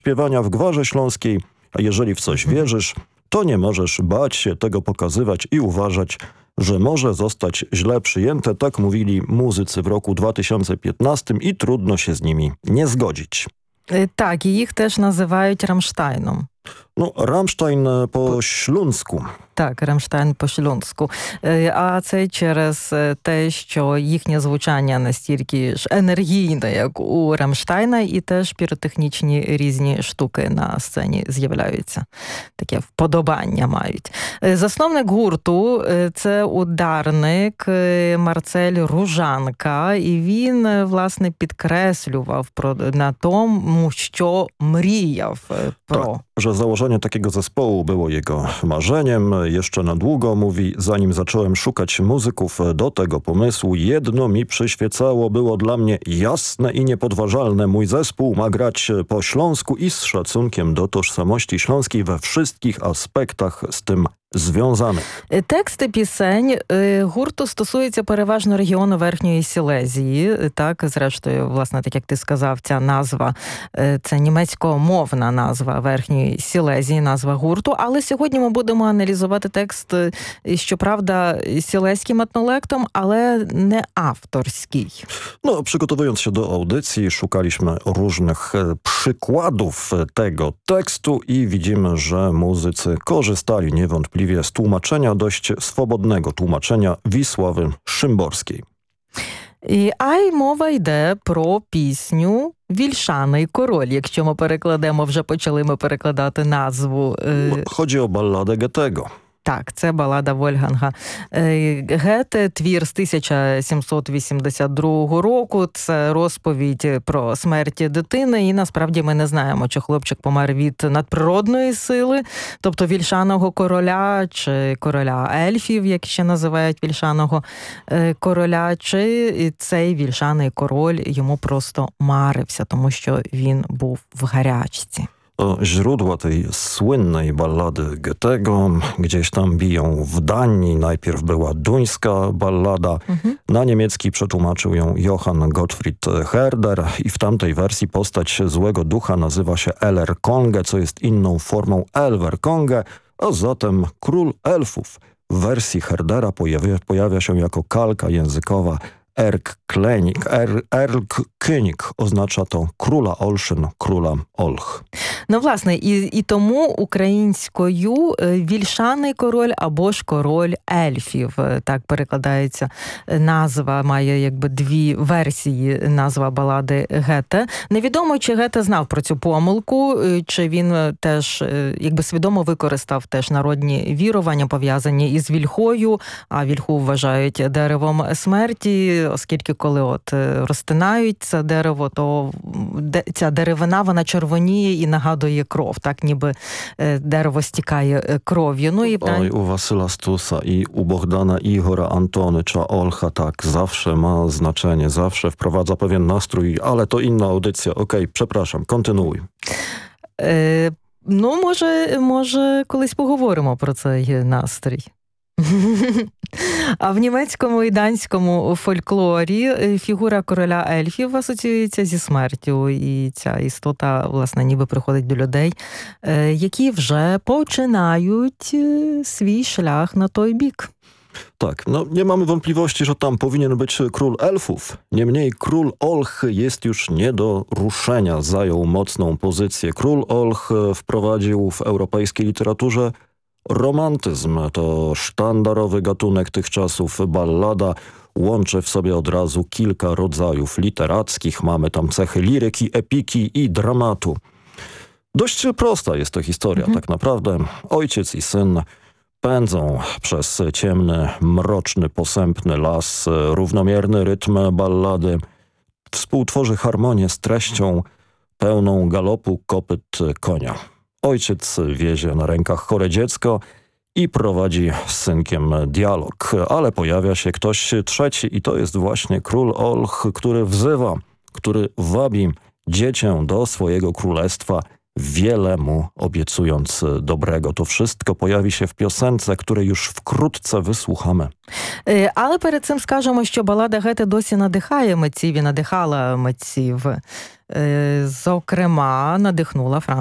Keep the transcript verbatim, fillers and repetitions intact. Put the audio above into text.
śpiewania w Gwarze Śląskiej, a jeżeli w coś wierzysz, to nie możesz bać się tego pokazywać i uważać, że może zostać źle przyjęte. Tak mówili muzycy w roku dwa tysiące piętnastym i trudno się z nimi nie zgodzić. Так, і їх теж називають Рамштайном. No, Rammstein po śląsku. Так, Рамштайн по-шлюнську. А це через те, що їхнє звучання настільки ж енергійне, як у Рамштайна, і теж піротехнічні різні штуки на сцені з'являються. Таке вподобання мають. Засновник гурту – це ударник Марцель Ружанка, і він, власне, підкреслював про, на тому, що мріяв про. Tak, że założenie takiego zespołu było jego marzeniem. Jeszcze na długo, mówi, zanim zacząłem szukać muzyków do tego pomysłu, jedno mi przyświecało, było dla mnie jasne i niepodważalne. Mój zespół ma grać po śląsku i z szacunkiem do tożsamości śląskiej we wszystkich aspektach z tym зв'язаних. Тексти пісень гурту стосуються переважно регіону Верхньої Сілезії. Так, зрештою, власне, так як ти сказав, ця назва – це німецькомовна назва Верхньої Сілезії, назва гурту. Але сьогодні ми будемо аналізувати текст, щоправда, сілезьким етнолектом, ale nie авторський. No, przygotowując się do audycji, szukaliśmy różnych przykładów tego tekstu i widzimy, że muzycy korzystali niewątpliwie z tłumaczenia, dość swobodnego tłumaczenia Wisławy Szymborskiej. І, а й мова йде про пісню «Вільшаний король», якщо ми перекладемо, вже почали ми перекладати назву. Chodzi o balladę Goethego. Так, це балада Вольфганга Гете, твір з тисяча сімсот вісімдесят другого року. Це розповідь про смерть дитини, і насправді ми не знаємо, чи хлопчик помер від надприродної сили, тобто вільшаного короля, чи короля ельфів, як ще називають вільшаного короля, чи цей вільшаний король йому просто марився, тому що він був в гарячці. Źródła tej słynnej ballady Goethego gdzieś tam biją w Danii. Najpierw była duńska ballada. Mhm. Na niemiecki przetłumaczył ją Johann Gottfried Herder i w tamtej wersji postać złego ducha nazywa się Ellerkonge, co jest inną formą Elverkonge, a zatem król elfów. W wersji Herdera pojawia, pojawia się jako kalka językowa Erlkönig. Erlkönig oznacza to króla Olszyn, króla Olch. Ну, власне, і, і тому українською вільшаний король або ж король ельфів. Так перекладається назва, має якби дві версії назва балади Гете. Невідомо, чи Гете знав про цю помилку, чи він теж якби свідомо використав теж народні вірування, пов'язані із вільхою, а вільху вважають деревом смерті, оскільки коли от розтинають це дерево, то ця деревина, вона червоніє і нагадує кров, так ніби дерево стікає кров'ю. Ну, і... Oj, u Wasyla Stusa i u Bohdana Igora Antonycza Olcha tak zawsze ma znaczenie, zawsze wprowadza pewien nastrój, ale to inna audycja. Okej, przepraszam, kontynuuj. Е, ну, може, може, колись поговоримо про цей настрій. А в німецькому і данському фольклорі фігура короля ельфів асоціюється зі смертю. І ця істота, власне, ніби приходить до людей, які вже починають свій шлях на той бік. Tak, no nie mamy wątpliwości, że tam powinien być król elfów. Niemniej król Olch jest już nie do ruszenia. Zajął mocną pozycję. Król Olch wprowadził w europejskiej literaturze romantyzm. To sztandarowy gatunek tych czasów. Ballada łączy w sobie od razu kilka rodzajów literackich. Mamy tam cechy liryki, epiki i dramatu. Dość prosta jest to historia, mhm. tak naprawdę. Ojciec i syn pędzą przez ciemny, mroczny, posępny las. Równomierny rytm ballady współtworzy harmonię z treścią pełną galopu kopyt konia. Ojciec wiezie na rękach chore dziecko i prowadzi z synkiem dialog. Ale pojawia się ktoś trzeci i to jest właśnie król Olch, który wzywa, który wabi dziecię do swojego królestwa, wiele mu obiecując dobrego. To wszystko pojawi się w piosence, której już wkrótce wysłuchamy. Але перед цим скажемо, що балада Гете досі надихає митців і надихала митців. Зокрема, надихнула